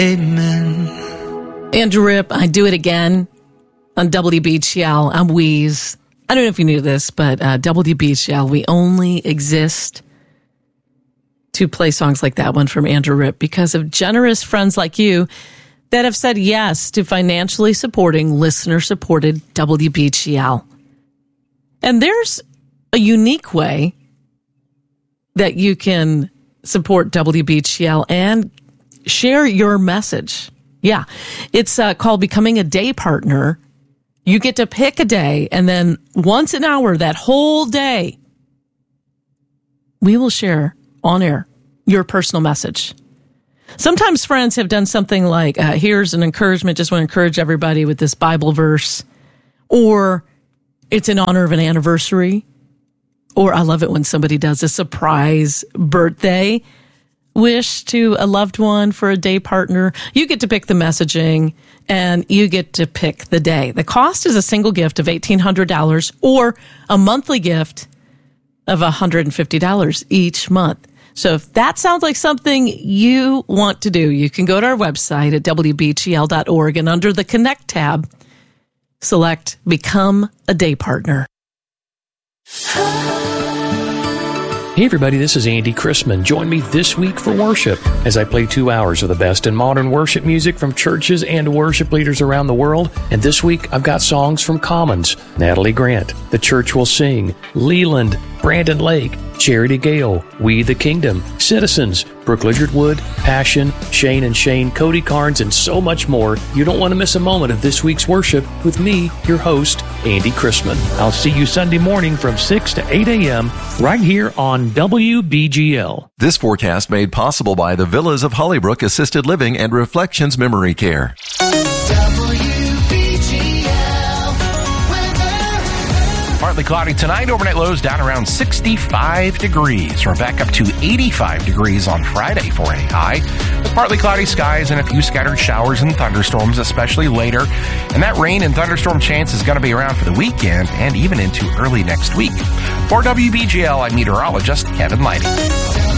Amen. Andrew Ripp, I Do It Again on WBGL. I'm Wheeze. I don't know if you knew this, but WBGL, we only exist to play songs like that one from Andrew Ripp because of generous friends like you that have said yes to financially supporting listener-supported WBGL. And there's a unique way that you can support WBGL and share your message. Yeah, it's called Becoming a Day Partner. You get to pick a day, and then once an hour, that whole day, we will share on air your personal message. Sometimes friends have done something like, here's an encouragement, just want to encourage everybody with this Bible verse, or it's in honor of an anniversary, or I love it when somebody does a surprise birthday wish to a loved one for a day partner. You get to pick the messaging, and you get to pick the day. The cost is a single gift of $1,800 or a monthly gift of $150 each month. So if that sounds like something you want to do, you can go to our website at WBGL.org, and under the Connect tab, select Become a Day Partner. Hey everybody, this is Andy Chrisman. Join me this week for worship as I play 2 hours of the best in modern worship music from churches and worship leaders around the world. And this week I've got songs from Commons, Natalie Grant, The Church Will Sing, Leland, Brandon Lake, Charity Gale, We the Kingdom, Citizens, Brooke Lizard Wood, Passion, Shane and Shane, Cody Carnes, and so much more. You don't want to miss a moment of this week's worship with me, your host, Andy Chrisman. I'll see you Sunday morning from 6 to 8 a.m. right here on WBGL. This forecast made possible by the Villas of Hollybrook Assisted Living and Reflections Memory Care. Partly cloudy tonight, overnight lows down around 65 degrees. We're back up to 85 degrees on Friday for a high, with partly cloudy skies and a few scattered showers and thunderstorms, especially later. And that rain and thunderstorm chance is going to be around for the weekend and even into early next week. For WBGL, I'm meteorologist Kevin Lighty.